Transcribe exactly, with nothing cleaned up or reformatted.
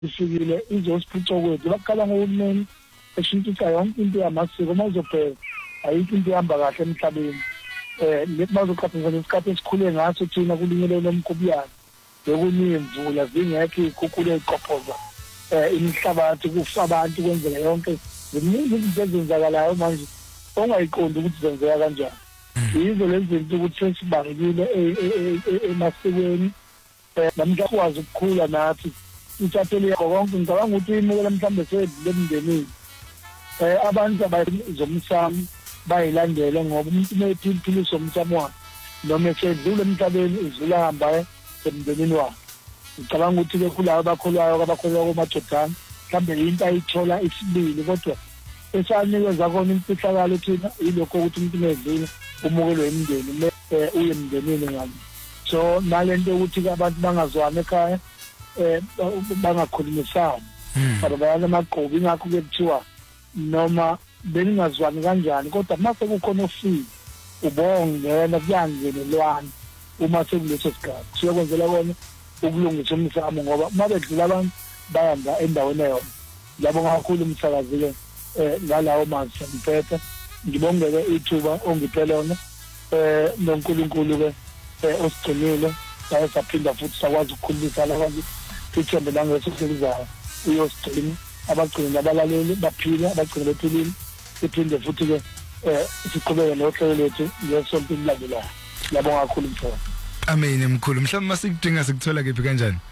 ifikile izosiphuca kwethu baqala ngohulumeni eshintshisa yonke into yamasiko mawuzobheka ayikho into ihamba kahle emhlabeni eh bazoqaphelisa isikhathi esikhule ngaso thina kulinyelelo lomkhubiyana bekunimvula zingekho ikhukhula eziqophoza eh imihlabathi kufa abantu kwenzela yonke ziningi izinto ezenzakalayo manje ongayiqondi ukuthi zenzeka kanjani yizo lezi zinto ukuthi sesibangekile emasikweni namhla kwazi ukukhula nathi ithathele konke ngicabanga ukuthi imukela mhlambe sedlemndenini eh abantu abayizomsamo bayilandele ngoba umuntu mephiliso umsamo wakhe noma esedlule emhlabeni izula hamba emndenini wakhe ngicabanga ukuthi ke kulabo abakholwayo abakholwa koMajordani mhlambe into ayithola isibili kodwa esanikeza kona imfihlakalo thina yilokho ukuthi umuntu medlule umukelwe emndeni uye emndenini ngami so nalento ukuthi abantu bangazwana ekhaya eh bangakhulumisana kodwa bayana amaqobi ngakho ke kuthiwa noma beningazwani kanjani kodwa mase kukhona ofika ubongena kuyangenelwana uma sekuleso sikhathi siyokwenzela kona ukulungisa umsamo ngoba uma bedlula abantu bayanda endaweni yona yabo kakhulu umsakazi ke eh ngalawo manje mphethe ngibongeke ithuba ongiphele lona eh noNkulunkulu ke osigcinile sayasaphinda futhi sakwazi ukukhulisa labantu sithembe la ngesokuzayo uyosigcina abagcina abalaleli baphila abagcina bephilile siphinde futhi ke eh siqhubeke nohlelo lethu ngesonto elilandelayo yabonga kakhulu mfowethu. Amen mkhulu mhlawumbe masikudinga sikuthola kephi kanjani?